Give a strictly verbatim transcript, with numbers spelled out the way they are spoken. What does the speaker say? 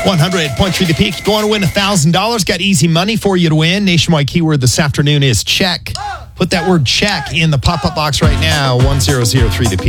one hundred point three The Peak. You want to win one thousand dollars? Got easy money for you to win. Nationwide keyword this afternoon is check. Put that word check in the pop-up box right now. one zero zero three The Peak.